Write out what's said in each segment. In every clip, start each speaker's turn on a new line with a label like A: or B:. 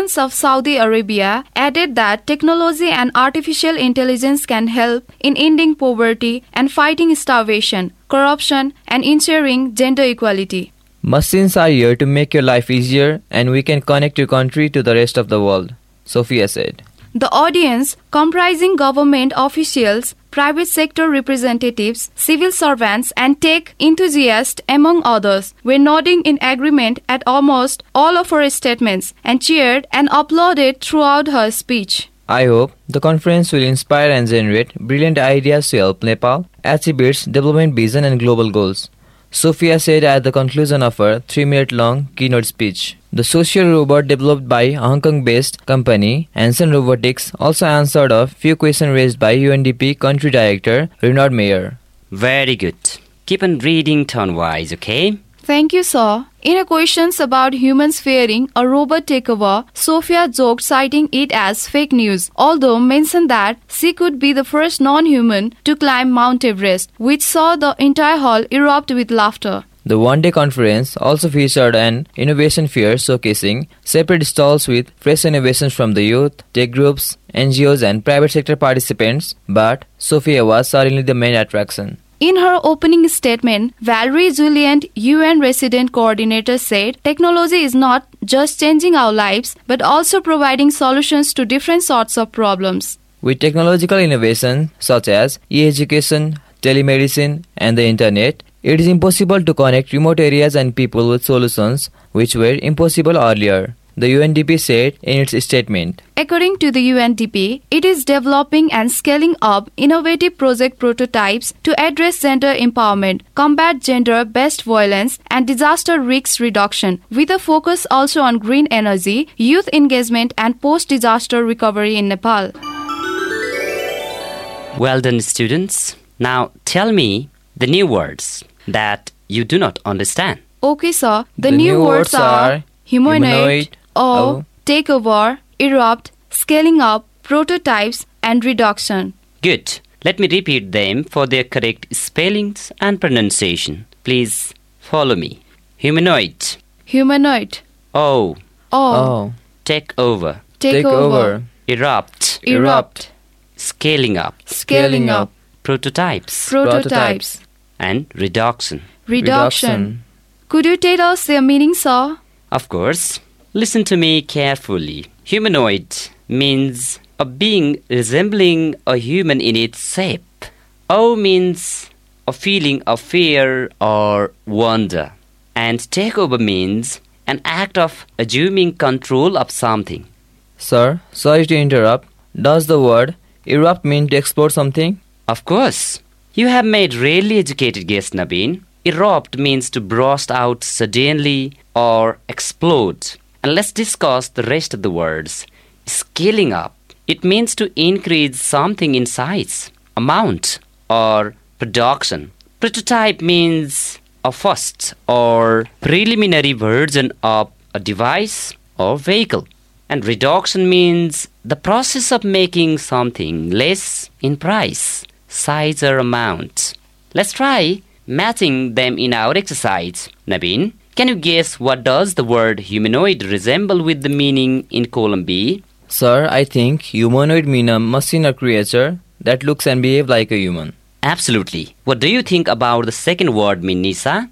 A: citizens of Saudi Arabia added that technology and artificial intelligence can help in ending poverty and fighting starvation, corruption, and ensuring gender equality.
B: Machines are here to make your life easier and we can connect your country to the rest of the world, Sophia said.
A: The audience, comprising government officials, private sector representatives, civil servants, and tech enthusiasts, among others, were nodding in agreement at almost all of her statements and cheered and applauded throughout her speech.
B: I hope the conference will inspire and generate brilliant ideas to help Nepal achieve its development vision and global goals, Sophia said at the conclusion of her 3-minute-long keynote speech. The social robot developed by a Hong Kong-based company, Hanson Robotics, also answered a few questions raised by UNDP Country Director Renard Mayer.
C: Very good. Keep on reading turn-wise, okay?
A: Thank you, sir. In her questions about humans fearing a robot takeover, Sophia joked, citing it as fake news, although mentioned that she could be the first non-human to climb Mount Everest, which saw the entire hall erupt with laughter.
B: The one-day conference also featured an innovation fair showcasing separate stalls with fresh innovations from the youth, tech groups, NGOs and private sector participants, but Sophia was certainly the main attraction.
A: In her opening statement, Valerie Julliand, UN Resident Coordinator, said technology is not just changing our lives, but also providing solutions to different sorts of problems.
B: With technological innovation such as e-education, telemedicine and the internet, it is impossible to connect remote areas and people with solutions which were impossible earlier, the UNDP said in its statement.
A: According to the UNDP, it is developing and scaling up innovative project prototypes to address gender empowerment, combat gender-based violence, and disaster risk reduction, with a focus also on green energy, youth engagement, and post-disaster recovery in Nepal.
C: Well done, students. Now tell me the new words that you do not understand.
A: Okay, sir. The new words are humanoid, takeover, erupt, scaling up, prototypes, and reduction.
C: Good. Let me repeat them for their correct spellings and pronunciation. Please follow me. Humanoid.
A: Humanoid.
C: Take over. Erupt. Scaling up. Prototypes. And reduction.
A: Could you tell us their meaning, sir?
C: Of course. Listen to me carefully. Humanoid means a being resembling a human in its shape. O means a feeling of fear or wonder. And takeover means an act of assuming control of something.
B: Sir, sorry to interrupt. Does the word erupt mean to explode something?
C: Of course. You have made really educated guess, Nabeen. Erupt means to burst out suddenly or explode. And let's discuss the rest of the words. Scaling up. It means to increase something in size, amount, or production. Prototype means a first or preliminary version of a device or vehicle. And reduction means the process of making something less in price, size, or amount. Let's try matching them in our exercise. Nabeen, can you guess what does the word humanoid resemble with the meaning in column B?
B: Sir, I think humanoid mean a machine or creature that looks and behaves like a human.
C: Absolutely. What do you think about the second word, Nisa?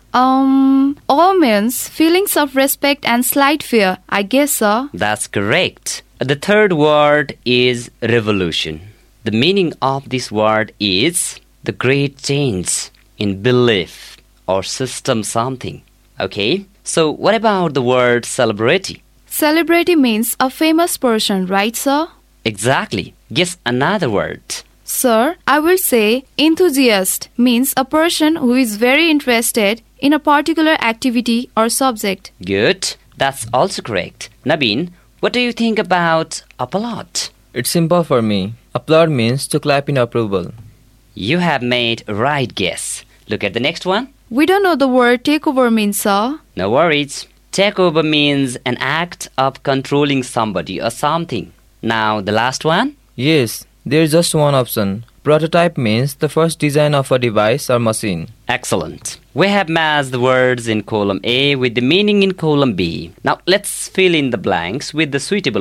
A: Awe means feelings of respect and slight fear, I guess, sir.
C: That's correct. The third word is revolution. The meaning of this word is the great change in belief or system something. Okay? So what about the word celebrity?
A: Celebrity means a famous person, right, sir?
C: Exactly. Guess another word.
A: Sir, I will say enthusiast means a person who is very interested in a particular activity or subject.
C: Good. That's also correct. Nabeen, what do you think about applaud?
B: It's simple for me. Applaud means to clap in approval.
C: You have made a right guess. Look at the next one.
A: We don't know the word takeover means, sir.
C: No worries. Takeover means an act of controlling somebody or something. Now the last one?
B: Yes, there's just one option. Prototype means the first design of a device or machine.
C: Excellent. We have matched the words in column A with the meaning in column B. Now let's fill in the blanks with the suitable